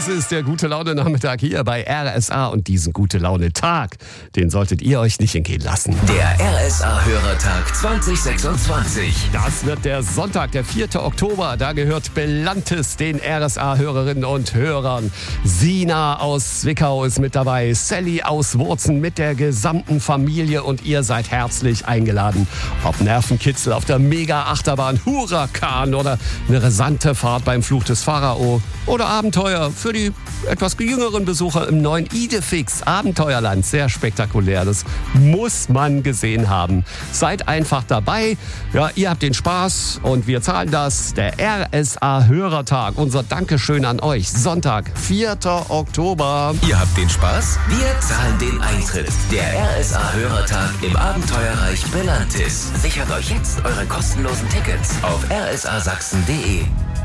Das ist der Gute-Laune-Nachmittag hier bei RSA und diesen Gute-Laune-Tag, den solltet ihr euch nicht entgehen lassen. Der RSA-Hörertag 2026. Das wird der Sonntag, der 4. Oktober. Da gehört Belantes den RSA-Hörerinnen und Hörern. Sina aus Zwickau ist mit dabei, Sally aus Wurzen mit der gesamten Familie und ihr seid herzlich eingeladen. Ob Nervenkitzel auf der Mega-Achterbahn Huracan oder eine rasante Fahrt beim Fluch des Pharao oder Abenteuer für die etwas jüngeren Besucher im neuen Idefix Abenteuerland. Sehr spektakulär, das muss man gesehen haben. Seid einfach dabei, ja, ihr habt den Spaß und wir zahlen das. Der RSA-Hörertag, unser Dankeschön an euch. Sonntag, 4. Oktober. Ihr habt den Spaß, wir zahlen den Eintritt. Der RSA-Hörertag im Abenteuerreich Belantis. Sichert euch jetzt eure kostenlosen Tickets auf rsasachsen.de.